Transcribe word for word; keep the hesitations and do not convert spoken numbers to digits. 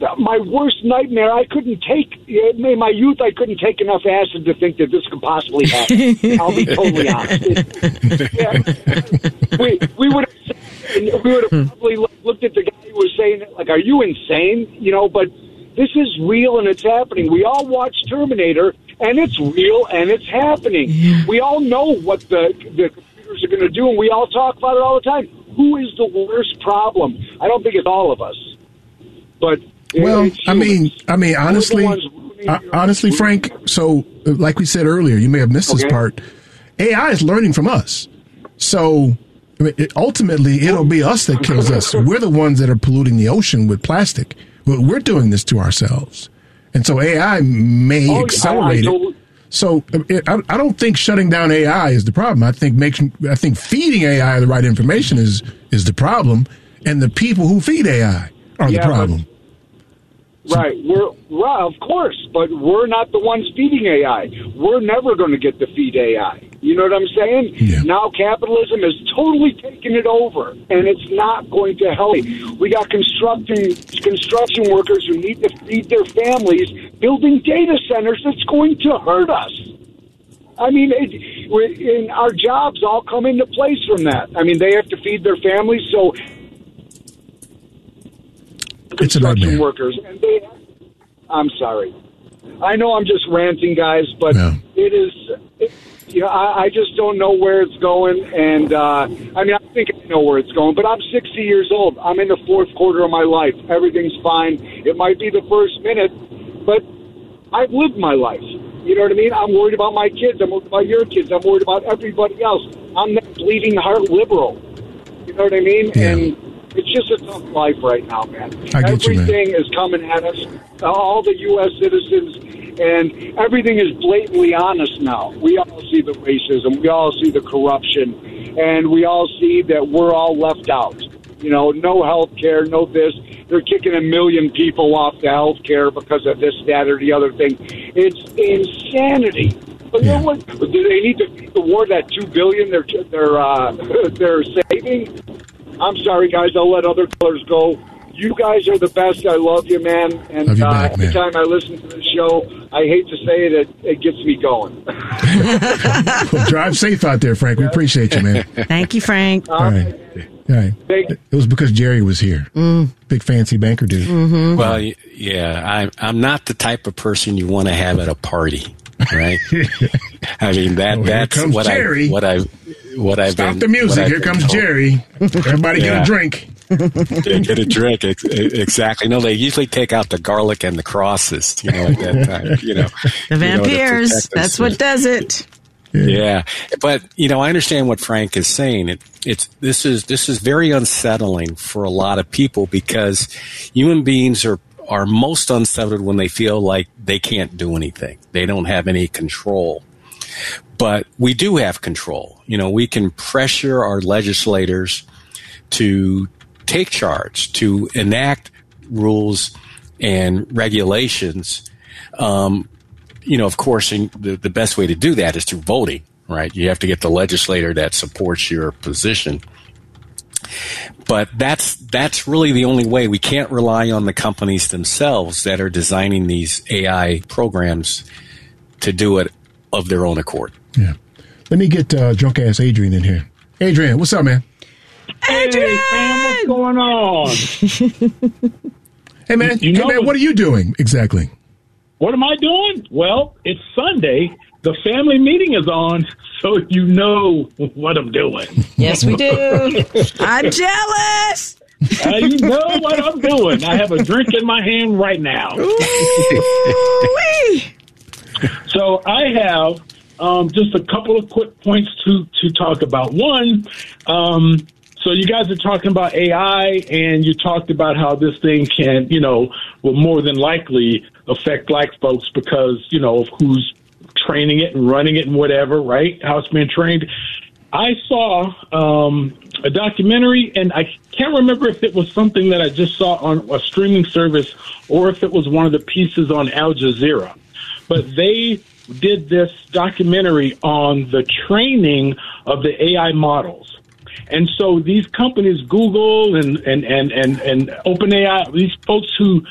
my worst nightmare, I couldn't take, in my youth, I couldn't take enough acid to think that this could possibly happen. I'll be totally honest. It, yeah, we, we would have, we would have probably looked at the guy who was saying it, like, are you insane? You know, but this is real and it's happening. We all watch Terminator, and it's real and it's happening. We all know what the, the computers are going to do, and we all talk about it all the time. Who is the worst problem? I don't think it's all of us. But well, I mean, I mean, honestly, uh, honestly, Frank. So, like we said earlier, you may have missed okay. this part. A I is learning from us. So, I mean, it, ultimately, it'll be us that kills us. We're the ones that are polluting the ocean with plastic. We're doing this to ourselves, and so A I may oh, accelerate I, I it. So, it, I, I don't think shutting down A I is the problem. I think making, I think feeding A I the right information is is the problem, and the people who feed A I are yeah, the problem. But, Right, we're right, of course, but we're not the ones feeding A I. We're never going to get to feed A I. You know what I'm saying? Yeah. Now capitalism has totally taken it over, and it's not going to help. We got constructing construction workers who need to feed their families, building data centers. That's going to hurt us. I mean, it, we're, and our jobs all come into place from that. I mean, they have to feed their families, so. Construction workers, and they. I'm sorry. I know I'm just ranting, guys, but yeah. it is. It, you know, I, I just don't know where it's going, and uh, I mean, I think I know where it's going. But I'm sixty years old. I'm in the fourth quarter of my life. Everything's fine. It might be the first minute, but I've lived my life. You know what I mean? I'm worried about my kids. I'm worried about your kids. I'm worried about everybody else. I'm that bleeding heart liberal. You know what I mean? Yeah. And it's just a tough life right now, man. I get everything you, man. is coming at us, all the U S citizens, and everything is blatantly honest now. We all see the racism, we all see the corruption, and we all see that we're all left out. You know, no health care, no this. They're kicking a million people off the health care because of this, that, or the other thing. It's insanity. But yeah. you know what? Do they need to feed the war that two billion they're they're uh, they're saving? I'm sorry, guys. I'll let other callers go. You guys are the best. I love you, man. And love you uh, back, every man. time I listen to the show, I hate to say it, it, it gets me going. Well, drive safe out there, Frank. We appreciate you, man. Thank you, Frank. All right. All right. It was because Jerry was here. Mm. Big fancy banker dude. Mm-hmm. Well, yeah, I'm, I'm not the type of person you want to have at a party, right? I mean, that oh, that's what Jerry. I what I what I've Stop been. the music. Here comes told. Jerry. Everybody Yeah. get a drink. Yeah, get a drink. Ex- exactly. No, they usually take out the garlic and the crosses, you know, at that time, you know. The vampires. You know, That's what does it. Yeah. Yeah. But, you know, I understand what Frank is saying. It, it's, this is, this is very unsettling for a lot of people because human beings are, are most unsettled when they feel like they can't do anything. They don't have any control. But we do have control. You know, we can pressure our legislators to take charge, to enact rules and regulations. Um, you know, of course, in the, the best way to do that is through voting, right? You have to get the legislator that supports your position. But that's that's really the only way. We can't rely on the companies themselves that are designing these A I programs to do it of their own accord. Yeah. Let me get uh, drunk ass Adrian in here. Adrian, what's up, man? Adrian! Hey, fam, what's going on? Hey, man. You know, hey, man, what are you doing exactly? What am I doing? Well, it's Sunday. The family meeting is on, so you know what I'm doing. Yes, we do. I'm jealous. Uh, you know what I'm doing. I have a drink in my hand right now. Ooh-wee. So I have um, just a couple of quick points to, to talk about. One, um, so you guys are talking about A I, and you talked about how this thing can, you know, will more than likely affect black folks because, you know, of who's training it and running it and whatever, right? How it's been trained. I saw um, a documentary, and I can't remember if it was something that I just saw on a streaming service or if it was one of the pieces on Al Jazeera. But they did this documentary on the training of the A I models. And so these companies, Google and, and, and, and, and OpenAI, these folks who